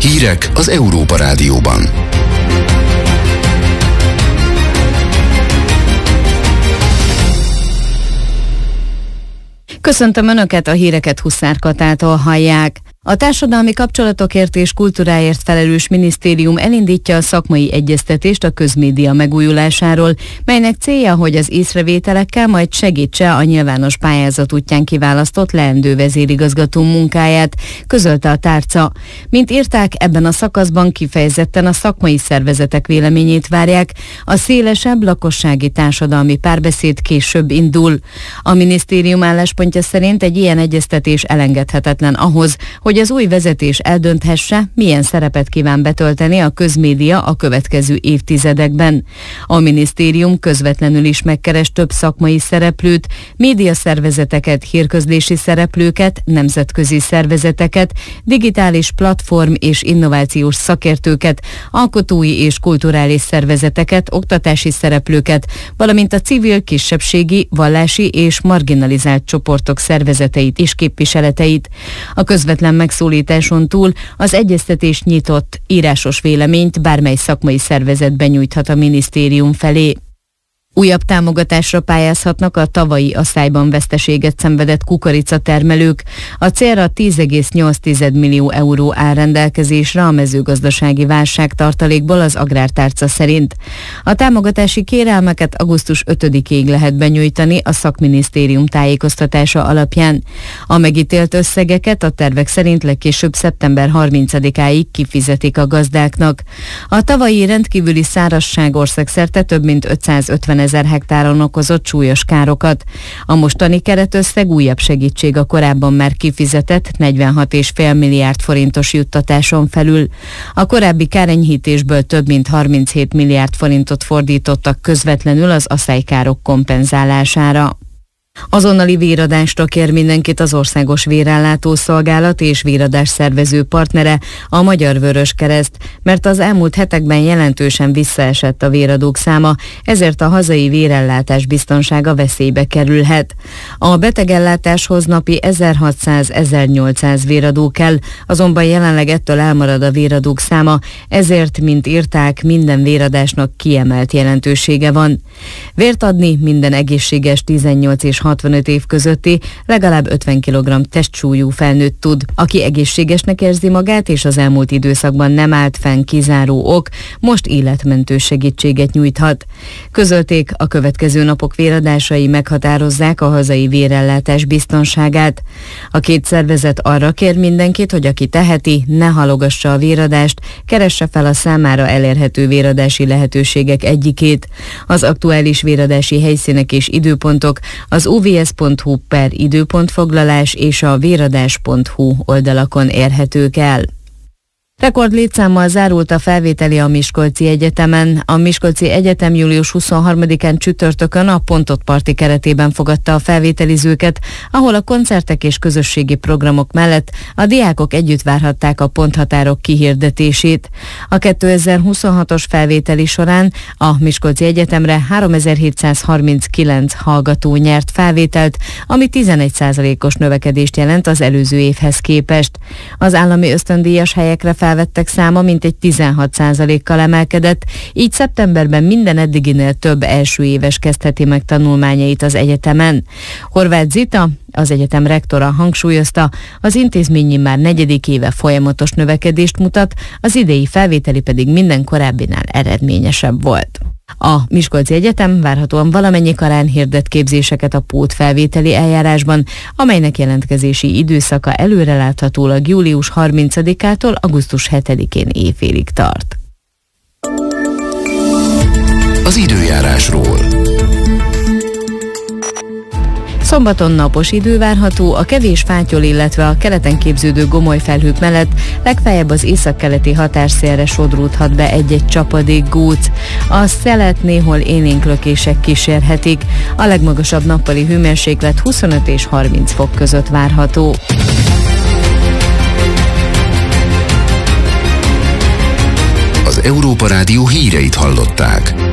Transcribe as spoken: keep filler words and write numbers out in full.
Hírek az Európa Rádióban. Köszöntöm Önöket, a híreket Huszár Katától hallják. A társadalmi kapcsolatokért és kultúráért felelős minisztérium elindítja a szakmai egyeztetést a közmédia megújulásáról, melynek célja, hogy az észrevételekkel majd segítse a nyilvános pályázat útján kiválasztott leendő vezérigazgató munkáját, közölte a tárca. Mint írták, ebben a szakaszban kifejezetten a szakmai szervezetek véleményét várják, a szélesebb lakossági társadalmi párbeszéd később indul. A minisztérium álláspontja szerint egy ilyen egyeztetés elengedhetetlen ahhoz, hogy hogy az új vezetés eldönthesse, milyen szerepet kíván betölteni a közmédia a következő évtizedekben. A minisztérium közvetlenül is megkeres több szakmai szereplőt, médiaszervezeteket, hírközlési szereplőket, nemzetközi szervezeteket, digitális platform és innovációs szakértőket, alkotói és kulturális szervezeteket, oktatási szereplőket, valamint a civil, kisebbségi, vallási és marginalizált csoportok szervezeteit és képviseleteit. A közvetlen megszólításon túl az egyeztetés nyitott, írásos véleményt bármely szakmai szervezet benyújthat a minisztérium felé. Újabb támogatásra pályázhatnak a tavalyi asszályban veszteséget szenvedett kukoricatermelők. A célra tíz egész nyolc millió euró áll rendelkezésre a mezőgazdasági válság tartalékból az Agrártárca szerint. A támogatási kérelmeket augusztus ötödikéig lehet benyújtani a szakminisztérium tájékoztatása alapján. A megítélt összegeket a tervek szerint legkésőbb szeptember harmincadikáig kifizetik a gazdáknak. A tavalyi rendkívüli szárazság országszerte több mint ötszázötven ezer hektáron okozott súlyos károkat. A mostani keretösszeg újabb segítség a korábban már kifizetett negyvenhat egész öt milliárd forintos juttatáson felül. A korábbi kárenyhítésből több mint harminchét milliárd forintot fordítottak közvetlenül az asszálykárok kompenzálására. Azonnali véradásra kér mindenkit az Országos Vérellátó Szolgálat és véradás szervező partnere, a Magyar Vöröskereszt, mert az elmúlt hetekben jelentősen visszaesett a véradók száma, ezért a hazai vérellátás biztonsága veszélybe kerülhet. A betegellátáshoz napi ezerhatszáz-ezernyolcszáz véradó kell, azonban jelenleg ettől elmarad a véradók száma, ezért, mint írták, minden véradásnak kiemelt jelentősége van. Vért adni minden egészséges tizennyolc és hatvanöt év közötti, legalább ötven kilogramm testsúlyú felnőtt tud. Aki egészségesnek érzi magát, és az elmúlt időszakban nem állt fenn kizáró ok, most életmentő segítséget nyújthat. Közölték, a következő napok véradásai meghatározzák a hazai vérellátás biztonságát. A két szervezet arra kér mindenkit, hogy aki teheti, ne halogassa a véradást, keresse fel a számára elérhető véradási lehetőségek egyikét. Az aktuális véradási helyszínek és időpontok az u vé es pont hu per időpontfoglalás és a véradás pont hu oldalakon érhetők el. Rekord létszámmal zárult a felvételi a Miskolci Egyetemen. A Miskolci Egyetem július huszonharmadikán csütörtökön a Pontot Parti keretében fogadta a felvételizőket, ahol a koncertek és közösségi programok mellett a diákok együtt várhatták a ponthatárok kihirdetését. A kétezer-huszonhatos felvételi során a Miskolci Egyetemre háromezer-hétszázharminckilenc hallgató nyert felvételt, ami tizenegy százalékos növekedést jelent az előző évhez képest. Az állami ösztöndíjas helyekre felvettek száma mintegy tizenhat százalékkal emelkedett, így szeptemberben minden eddiginél több első éves kezdheti meg tanulmányait az egyetemen. Horváth Zita, az egyetem rektora hangsúlyozta, az intézmény már negyedik éve folyamatos növekedést mutat, az idei felvételi pedig minden korábbinál eredményesebb volt. A Miskolci Egyetem várhatóan valamennyi karán hirdet képzéseket a pótfelvételi eljárásban, amelynek jelentkezési időszaka előreláthatólag július harmincadikától augusztus hetedikén éjfélig tart. Az időjárásról. Szombaton napos idő várható, a kevés fátyol, illetve a keleten képződő gomolyfelhők mellett legfeljebb az északkeleti határszélre sodródhat be egy-egy csapadék góc. A szelet néhol élénk lökések kísérhetik. A legmagasabb nappali hőmérséklet huszonöt és harminc fok között várható. Az Európa Rádió híreit hallották.